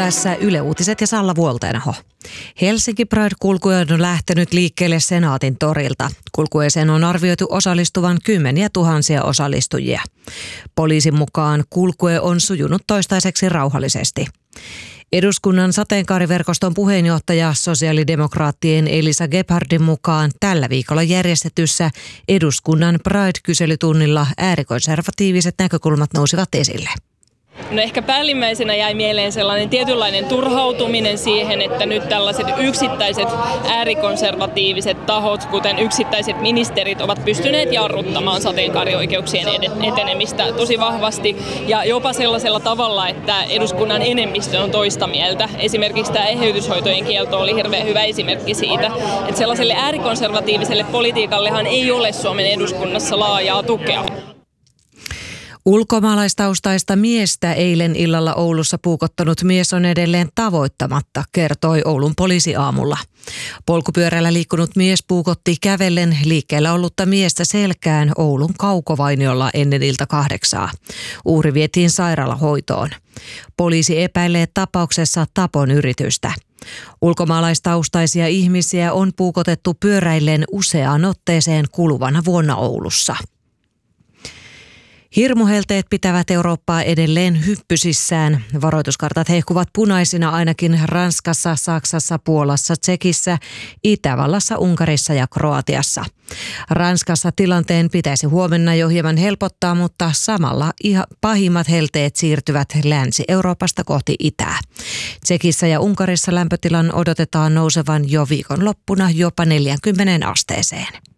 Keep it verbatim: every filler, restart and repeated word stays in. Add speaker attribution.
Speaker 1: Tässä Yle Uutiset ja Salla Vuolteenaho. Helsinki Pride-kulkue on lähtenyt liikkeelle Senaatin torilta. Kulkueeseen on arvioitu osallistuvan kymmeniä tuhansia osallistujia. Poliisin mukaan kulkue on sujunut toistaiseksi rauhallisesti. Eduskunnan sateenkaariverkoston puheenjohtaja sosiaalidemokraattien Elisa Gebhardin mukaan tällä viikolla järjestetyssä eduskunnan Pride-kyselytunnilla äärikonservatiiviset näkökulmat nousivat esille.
Speaker 2: No ehkä päällimmäisenä jäi mieleen sellainen tietynlainen turhautuminen siihen, että nyt tällaiset yksittäiset äärikonservatiiviset tahot, kuten yksittäiset ministerit, ovat pystyneet jarruttamaan sateenkaarioikeuksien etenemistä tosi vahvasti ja jopa sellaisella tavalla, että eduskunnan enemmistö on toista mieltä. Esimerkiksi tämä eheytyshoitojen kielto oli hirveän hyvä esimerkki siitä, että sellaiselle äärikonservatiiviselle politiikallehan ei ole Suomen eduskunnassa laajaa tukea.
Speaker 1: Ulkomaalaistaustaista miestä eilen illalla Oulussa puukottanut mies on edelleen tavoittamatta, kertoi Oulun poliisi aamulla. Polkupyörällä liikkunut mies puukotti kävellen liikkeellä ollutta miestä selkään Oulun Kaukovainiolla ennen ilta kahdeksaa. Uhri vietiin sairaalahoitoon. Poliisi epäilee tapauksessa tapon yritystä. Ulkomaalaistaustaisia ihmisiä on puukotettu pyöräillen useaan otteeseen kuluvana vuonna Oulussa. Hirmuhelteet pitävät Eurooppaa edelleen hyppysissään. Varoituskartat hehkuvat punaisina ainakin Ranskassa, Saksassa, Puolassa, Tsekissä, Itävallassa, Unkarissa ja Kroatiassa. Ranskassa tilanteen pitäisi huomenna jo hieman helpottaa, mutta samalla pahimmat helteet siirtyvät Länsi-Euroopasta kohti itää. Tsekissä ja Unkarissa lämpötilan odotetaan nousevan jo viikonloppuna jopa neljäänkymmeneen asteeseen.